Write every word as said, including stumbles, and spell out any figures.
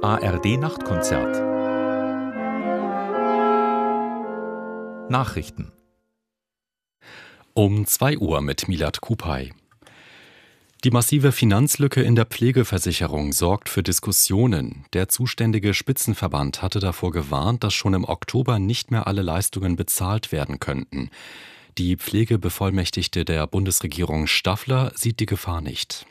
A R D Nachtkonzert. Nachrichten. Um zwei Uhr mit Milad Kupay. Die massive Finanzlücke in der Pflegeversicherung sorgt für Diskussionen. Der zuständige Spitzenverband hatte davor gewarnt, dass schon im Oktober nicht mehr alle Leistungen bezahlt werden könnten. Die Pflegebevollmächtigte der Bundesregierung Staffler sieht die Gefahr nicht.